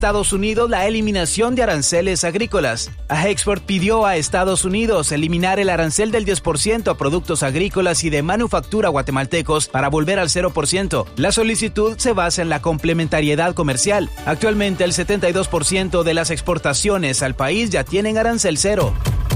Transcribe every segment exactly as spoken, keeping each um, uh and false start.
Estados Unidos la eliminación de aranceles agrícolas. Ajexport pidió a Estados Unidos eliminar el arancel del diez por ciento a productos agrícolas y de manufactura guatemaltecos para volver al cero por ciento. La solicitud se basa en la complementariedad comercial. Actualmente el setenta y dos por ciento de las exportaciones al país ya tienen arancel cero.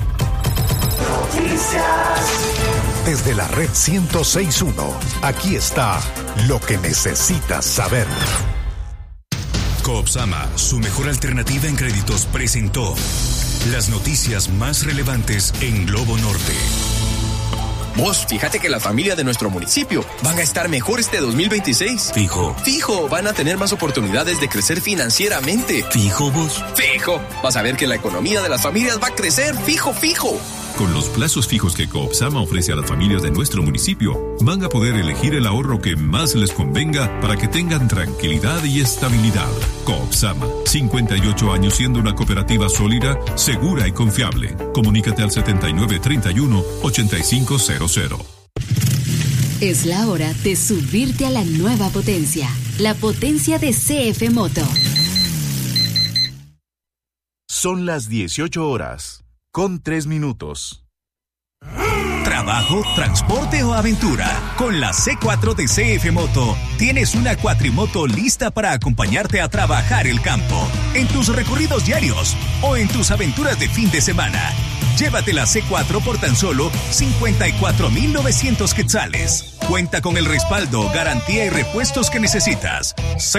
Desde la red ciento seis punto uno, aquí está lo que necesitas saber. Coopsama, su mejor alternativa en créditos, presentó las noticias más relevantes en Globo Norte. Vos, fíjate que la familia de nuestro municipio van a estar mejor este dos mil veintiséis. Fijo. Fijo, van a tener más oportunidades de crecer financieramente. Fijo, vos. Fijo, vas a ver que la economía de las familias va a crecer. Fijo, fijo. Con los plazos fijos que Coopsama ofrece a las familias de nuestro municipio, van a poder elegir el ahorro que más les convenga para que tengan tranquilidad y estabilidad. Coopsama, cincuenta y ocho años siendo una cooperativa sólida, segura y confiable. Comunícate al setenta y nueve treinta y uno ochenta y cinco cero cero. Es la hora de subirte a la nueva potencia, la potencia de C F Moto. Son las dieciocho horas. Con tres minutos. Trabajo, transporte o aventura. Con la C cuatro de C F Moto, tienes una cuatrimoto lista para acompañarte a trabajar el campo, en tus recorridos diarios o en tus aventuras de fin de semana. Llévate la C cuatro por tan solo cincuenta y cuatro mil novecientos quetzales. Cuenta con el respaldo, garantía y repuestos que necesitas.